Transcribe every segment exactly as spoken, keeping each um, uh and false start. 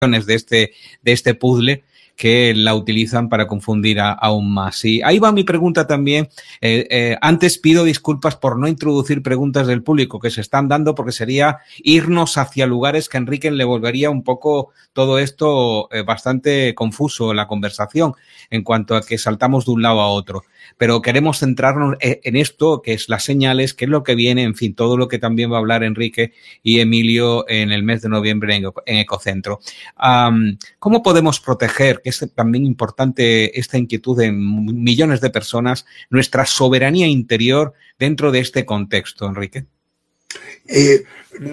de este, de este puzzle que la utilizan para confundir a, aún más. Y ahí va mi pregunta también. Eh, eh, antes pido disculpas por no introducir preguntas del público que se están dando, porque sería irnos hacia lugares que a Enrique le volvería un poco todo esto eh, bastante confuso la conversación en cuanto a que saltamos de un lado a otro. Pero queremos centrarnos en esto, que es las señales, que es lo que viene, en fin, todo lo que también va a hablar Enrique y Emilio en el mes de noviembre en, en Ecocentro. Um, ¿Cómo podemos proteger, que es también importante esta inquietud de millones de personas, nuestra soberanía interior dentro de este contexto, Enrique? Eh,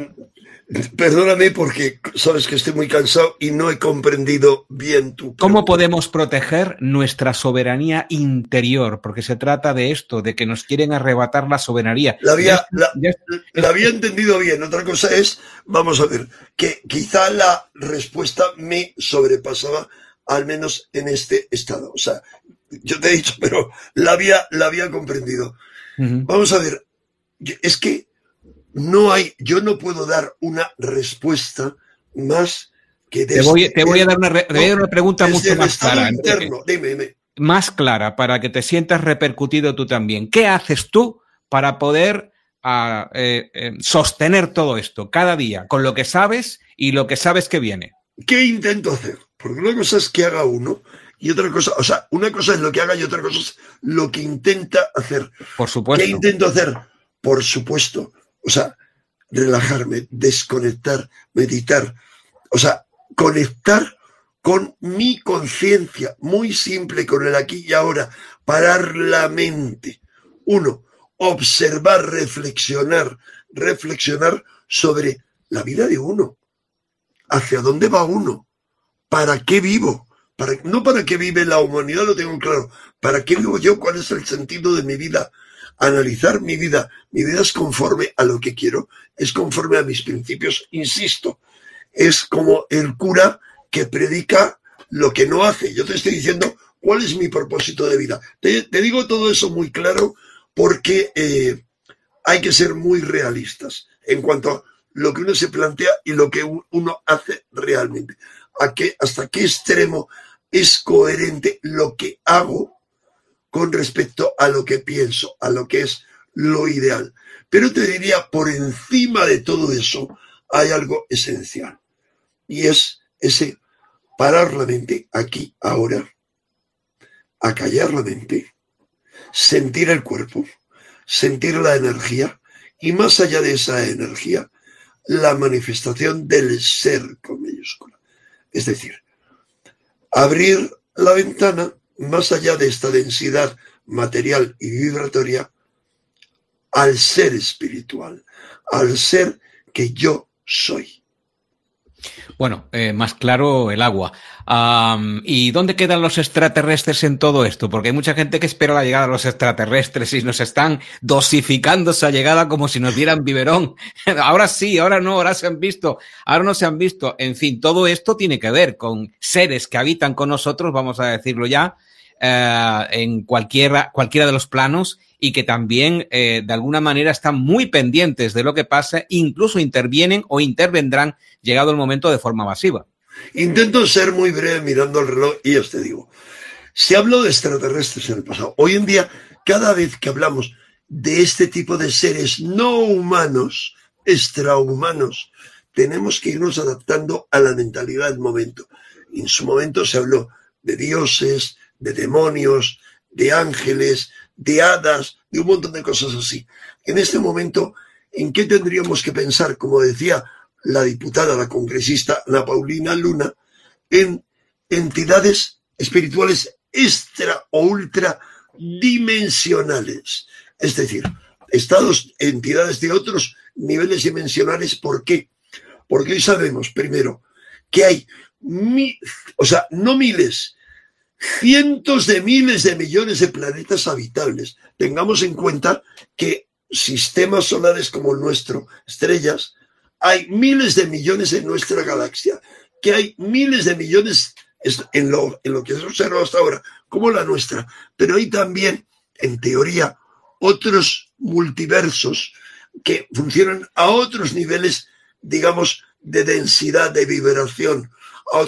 perdóname porque sabes que estoy muy cansado y no he comprendido bien tu pregunta. ¿Cómo podemos proteger nuestra soberanía interior? Porque se trata de esto, de que nos quieren arrebatar la soberanía. La había, la, la había entendido bien. Otra cosa es, vamos a ver, que quizá la respuesta me sobrepasaba, al menos en este estado. O sea, yo te he dicho, pero la había, la había comprendido. Uh-huh. Vamos a ver, es que no hay, yo no puedo dar una respuesta más que desde te voy, te voy a dar una, re, no, te voy a dar una pregunta mucho más clara. Interno. Dime, dime. Más clara, para que te sientas repercutido tú también. ¿Qué haces tú para poder uh, eh, eh, sostener todo esto cada día con lo que sabes y lo que sabes que viene? ¿Qué intento hacer? Porque una cosa es que haga uno y otra cosa, o sea, una cosa es lo que haga y otra cosa es lo que intenta hacer. Por supuesto. ¿Qué intento hacer? Por supuesto. O sea, relajarme, desconectar, meditar. O sea, conectar con mi conciencia, muy simple, con el aquí y ahora. Parar la mente. Uno, observar, reflexionar, reflexionar sobre la vida de uno. ¿Hacia dónde va uno? ¿Para qué vivo? Para, no para qué vive la humanidad, lo tengo claro. ¿Para qué vivo yo? ¿Cuál es el sentido de mi vida? Analizar mi vida. Mi vida es conforme a lo que quiero, es conforme a mis principios, insisto. Es como el cura que predica lo que no hace. Yo te estoy diciendo cuál es mi propósito de vida. Te, te digo todo eso muy claro porque eh, hay que ser muy realistas en cuanto a lo que uno se plantea y lo que uno hace realmente. ¿A qué, hasta qué extremo es coherente lo que hago con respecto a lo que pienso, a lo que es lo ideal? Pero te diría, por encima de todo eso, hay algo esencial. Y es ese parar la mente aquí, ahora, acallar la mente, sentir el cuerpo, sentir la energía, y más allá de esa energía, la manifestación del ser con mayúscula. Es decir, abrir la ventana más allá de esta densidad material y vibratoria al ser espiritual, al ser que yo soy. Bueno, eh, más claro el agua. Um, ¿Y dónde quedan los extraterrestres en todo esto? Porque hay mucha gente que espera la llegada de los extraterrestres y nos están dosificando esa llegada como si nos dieran biberón. Ahora sí, ahora no, ahora se han visto, ahora no se han visto. En fin, todo esto tiene que ver con seres que habitan con nosotros, vamos a decirlo ya, eh, en cualquiera, cualquiera de los planos, y que también eh, de alguna manera están muy pendientes de lo que pasa, incluso intervienen o intervendrán llegado el momento de forma masiva. Intento ser muy breve mirando el reloj y os te digo, se habló de extraterrestres en el pasado. Hoy en día, cada vez que hablamos de este tipo de seres no humanos, extrahumanos, tenemos que irnos adaptando a la mentalidad del momento. En su momento se habló de dioses, de demonios, de ángeles, de hadas, de un montón de cosas así. En este momento, ¿en qué tendríamos que pensar? Como decía la diputada, la congresista Ana Paulina Luna, en entidades espirituales extra o ultra dimensionales. Es decir, estados, entidades de otros niveles dimensionales. ¿Por qué? Porque hoy sabemos, primero, que hay, mi, o sea, no miles, cientos de miles de millones de planetas habitables. Tengamos en cuenta que sistemas solares como el nuestro, estrellas, hay miles de millones en nuestra galaxia, que hay miles de millones en lo, en lo que se ha observado hasta ahora, como la nuestra. Pero hay también, en teoría, otros multiversos que funcionan a otros niveles, digamos, de densidad, de vibración.